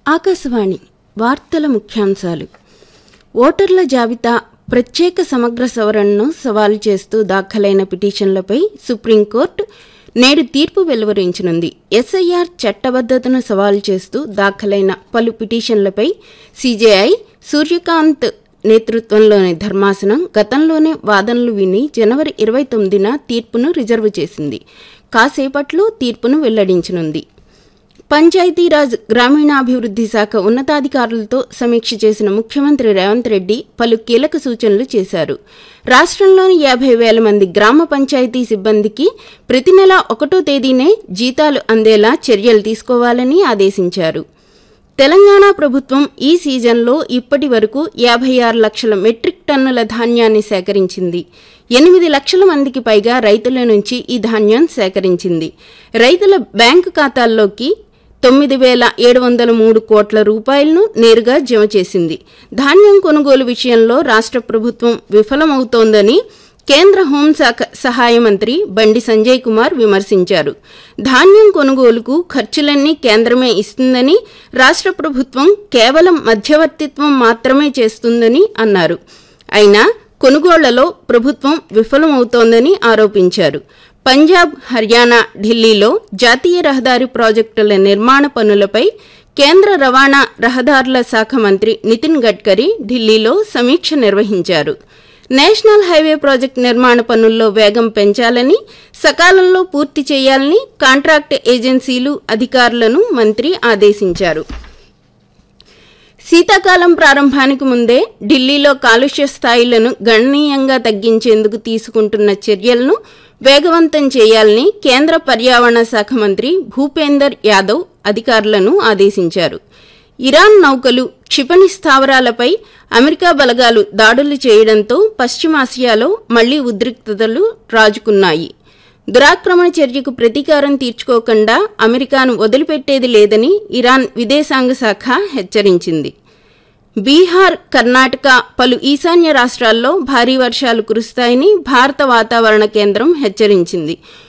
ఆకాశవాణి వార్తల ముఖ్యాంశాలు. ఓటర్ల జాబితా ప్రత్యేక సమగ్ర సవరణను సవాలు చేస్తూ దాఖలైన పిటిషన్లపై సుప్రీంకోర్టు నేడు తీర్పు వెలువరించనుంది. ఎస్ఐఆర్ చట్టబద్దతను సవాలు చేస్తూ దాఖలైన పలు పిటిషన్లపై సీజేఐ సూర్యకాంత్ నేతృత్వంలోని ధర్మాసనం గతంలోనే వాదనలు విని జనవరి 29న తీర్పును రిజర్వ్ చేసింది. కాసేపట్లో తీర్పును వెల్లడించనుంది. పంచాయతీరాజ్ గ్రామీణాభివృద్ధి శాఖ ఉన్నతాధికారులతో సమీక్ష చేసిన ముఖ్యమంత్రి రేవంత్ రెడ్డి పలు కీలక సూచనలు చేశారు. రాష్ట్రంలోని 50,000 మంది గ్రామ పంచాయతీ సిబ్బందికి ప్రతి నెల 1వ తేదీనే జీతాలు అందేలా చర్యలు తీసుకోవాలని ఆదేశించారు. తెలంగాణ ప్రభుత్వం ఈ సీజన్లో ఇప్పటి వరకు 56 లక్షల మెట్రిక్ టన్నుల ధాన్యాన్ని సేకరించింది. 8 లక్షల మందికి పైగా రైతుల నుంచి ఈ ధాన్యం సేకరించింది. రైతుల బ్యాంకు ఖాతాల్లోకి 9,703 కోట్ల రూపాయలను నేరుగా జమ చేసింది. ధాన్యం కొనుగోలు విషయంలో రాష్ట్ర ప్రభుత్వం విఫలమవుతోందని కేంద్ర హోంశాఖ సహాయ మంత్రి బండి సంజయ్ కుమార్ విమర్శించారు. ధాన్యం కొనుగోలుకు ఖర్చులన్నీ కేంద్రమే ఇస్తుందని, రాష్ట్ర ప్రభుత్వం కేవలం మధ్యవర్తిత్వం మాత్రమే చేస్తుందని అన్నారు. అయినా కొనుగోళ్లలో ప్రభుత్వం విఫలమవుతోందని ఆరోపించారు. పంజాబ్, హర్యానా, ఢిల్లీలో జాతీయ రహదారి ప్రాజెక్టుల నిర్మాణ పనులపై కేంద్ర రవాణా రహదారుల శాఖ మంత్రి నితిన్ గడ్కరీ ఢిల్లీలో సమీక్ష నిర్వహించారు. నేషనల్ హైవే ప్రాజెక్టు నిర్మాణ పనుల్లో వేగం పెంచాలని, సకాలంలో పూర్తి చేయాలని కాంట్రాక్ట్ ఏజెన్సీలు అధికారులను మంత్రి ఆదేశించారు. శీతాకాలం ప్రారంభానికి ముందే ఢిల్లీలో కాలుష్య స్థాయిలను గణనీయంగా తగ్గించేందుకు తీసుకుంటున్న చర్యలను వేగవంతం చేయాలని కేంద్ర పర్యావరణ శాఖ మంత్రి భూపేందర్ యాదవ్ అధికారులను ఆదేశించారు. ఇరాన్ నౌకలు, క్షిపణి స్థావరాలపై అమెరికా బలగాలు దాడులు చేయడంతో పశ్చిమాసియాలో మళ్లీ ఉద్రిక్తతలు రాజుకున్నాయి. దురాక్రమణ చర్యకు ప్రతీకారం తీర్చుకోకుండా అమెరికాను వదిలిపెట్టేది లేదని ఇరాన్ విదేశాంగ శాఖ హెచ్చరించింది. బీహార్, కర్ణాటక, పలు ఈశాన్య రాష్ట్రాల్లో భారీ వర్షాలు కురుస్తాయని భారత వాతావరణ కేంద్రం హెచ్చరించింది.